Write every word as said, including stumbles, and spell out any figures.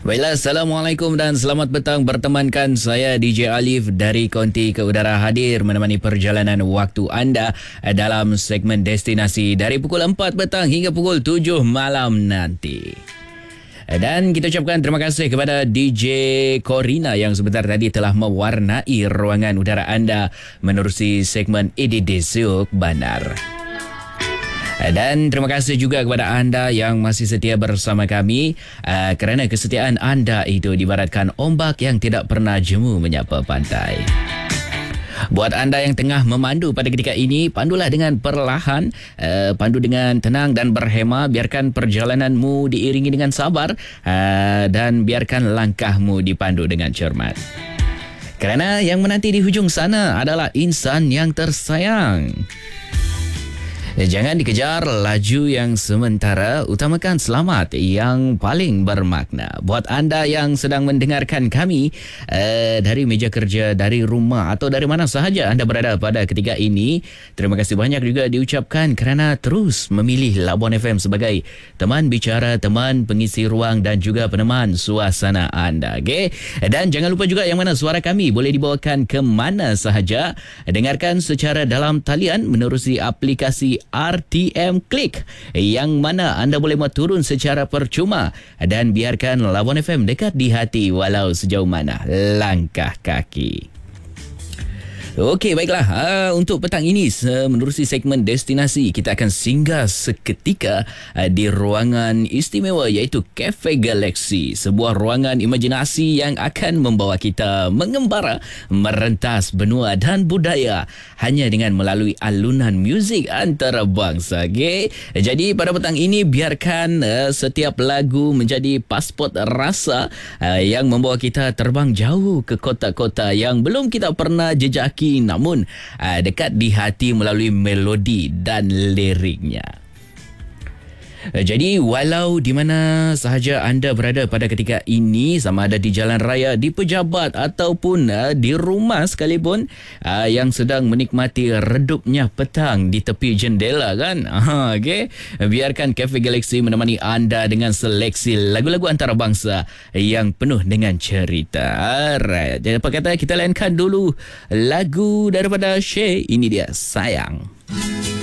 Baiklah, Assalamualaikum dan selamat petang. Bertemankan saya D J Alif dari Konti ke Udara, hadir menemani perjalanan waktu anda dalam segmen Destinasi dari pukul empat petang hingga pukul tujuh malam nanti. Dan kita ucapkan terima kasih kepada D J Corina yang sebentar tadi telah mewarnai ruangan udara anda menerusi segmen Edit Siuk Bandar. Dan terima kasih juga kepada anda yang masih setia bersama kami uh, kerana kesetiaan anda itu diibaratkan ombak yang tidak pernah jemu menyapa pantai. Buat anda yang tengah memandu pada ketika ini, pandulah dengan perlahan, uh, pandu dengan tenang dan berhema. Biarkan perjalananmu diiringi dengan sabar uh, dan biarkan langkahmu dipandu dengan cermat. Kerana yang menanti di hujung sana adalah insan yang tersayang. Jangan dikejar laju yang sementara, utamakan selamat yang paling bermakna. Buat anda yang sedang mendengarkan kami uh, dari meja kerja, dari rumah atau dari mana sahaja anda berada pada ketika ini, terima kasih banyak juga diucapkan kerana terus memilih Labuan F M sebagai teman bicara, teman pengisi ruang dan juga peneman suasana anda. Okay? Dan jangan lupa juga yang mana suara kami boleh dibawakan ke mana sahaja. Dengarkan secara dalam talian menerusi aplikasi R T M Click yang mana anda boleh muat turun secara percuma dan biarkan Labuan F M dekat di hati walau sejauh mana langkah kaki. Okey, baiklah. Uh, untuk petang ini, menerusi segmen Destinasi, kita akan singgah seketika uh, di ruangan istimewa iaitu Cafe Galaxy. Sebuah ruangan imajinasi yang akan membawa kita mengembara, merentas benua dan budaya hanya dengan melalui alunan muzik antarabangsa. Okay? Jadi pada petang ini, biarkan uh, setiap lagu menjadi pasport rasa uh, yang membawa kita terbang jauh ke kota-kota yang belum kita pernah jejaki, namun uh, dekat di hati melalui melodi dan liriknya. Uh, jadi walau di mana sahaja anda berada pada ketika ini, sama ada di jalan raya, di pejabat ataupun uh, di rumah sekalipun, uh, yang sedang menikmati redupnya petang di tepi jendela kan. Uh, okay? Biarkan Cafe Galaxy menemani anda dengan seleksi lagu-lagu antarabangsa yang penuh dengan cerita. Alright. Jadi apa kata kita layankan dulu lagu daripada Shay. Ini dia, Sayang.